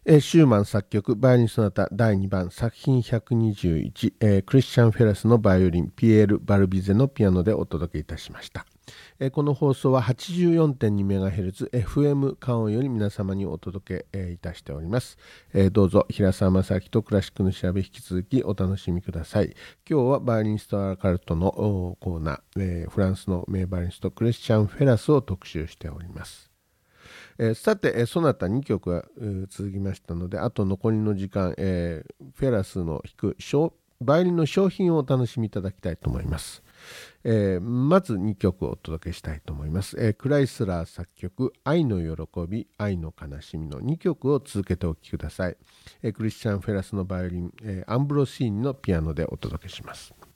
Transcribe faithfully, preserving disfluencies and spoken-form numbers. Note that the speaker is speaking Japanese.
えーシューマン作曲バイオリンソナタだいにばん作品ひゃくにじゅういち、えークリスチャン・フェラスのバイオリン、ピエール・バルビゼのピアノでお届けいたしました。えーこの放送は はちじゅうよんてんにメガヘルツ エフエム カオンより皆様にお届け、えーいたしております。えーどうぞ平沢正明とクラシックの調べ引き続きお楽しみください。今日はバイオリニストアラカルトのおコーナー、えーフランスの名バイオリニストクリスチャン・フェラスを特集しております。えーさて、えーソナタにきょくが、えー続きましたので、あと残りの時間、えーフェラスの弾く小バイオリンの商品をお楽しみいただきたいと思います。えーまずにきょくお届けしたいと思います。えークライスラー作曲愛の喜び愛の悲しみのにきょくを続けてお聴きください。えークリスチャン・フェラスのバイオリン、えーアンブロシーニのピアノでお届けします。